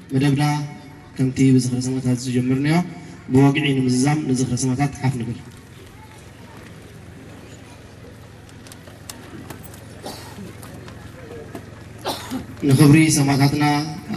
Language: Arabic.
مدبنا كمتي بزخر سماتات جمرنا بواقعين مزام نزخر سماتات حاف نقول نخبري سماتاتنا